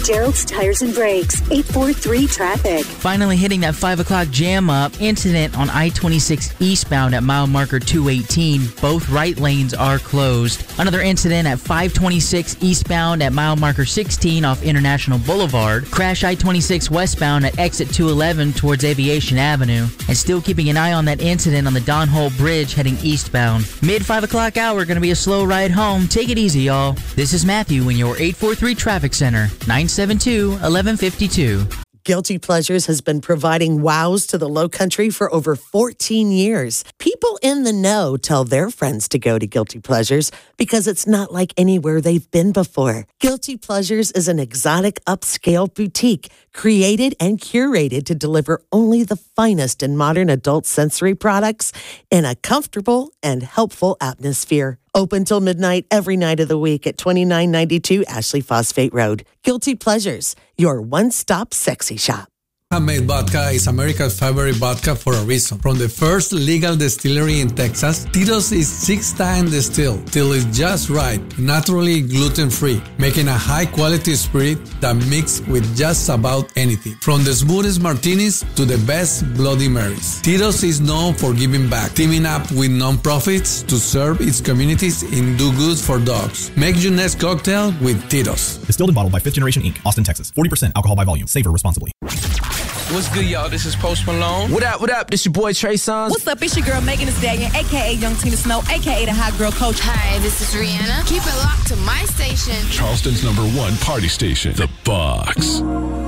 Gerald's Tires and Brakes, 843 traffic. Finally hitting that 5 o'clock jam up. Incident on I-26 eastbound at mile marker 218. Both right lanes are closed. Another incident at 526 eastbound at mile marker 16 off International Boulevard. Crash I-26 westbound at exit 211 towards Aviation Avenue. And still keeping an eye on that incident on the Don Holt Bridge heading eastbound. Mid 5 o'clock hour, going to be a slow ride home. Take it easy, y'all. This is Matthew in your 843 Traffic Center, 972-1152. Guilty Pleasures has been providing wows to the Lowcountry for over 14 years. People in the know tell their friends to go to Guilty Pleasures because it's not like anywhere they've been before. Guilty Pleasures is an exotic upscale boutique created and curated to deliver only the finest in modern adult sensory products in a comfortable and helpful atmosphere. Open till midnight every night of the week at 2992 Ashley Phosphate Road. Guilty Pleasures, your one-stop sexy shop. Handmade vodka is America's favorite vodka for a reason. From the first legal distillery in Texas, Tito's is 6-time distilled till it's just right, naturally gluten-free, making a high-quality spirit that mixes with just about anything. From the smoothest martinis to the best Bloody Marys. Tito's is known for giving back, teaming up with non-profits to serve its communities and do good for dogs. Make your next cocktail with Tito's. Distilled and bottled by Fifth Generation Inc., Austin, Texas. 40% alcohol by volume. Savor responsibly. What's good, y'all? This is Post Malone. What up, what up? This your boy, Trey Songz. What's up? It's your girl, Megan Thee Stallion, a.k.a. Young Tina Snow, a.k.a. the Hot Girl Coach. Hi, this is Rihanna. Keep it locked to my station. Charleston's #1 party station, The Box.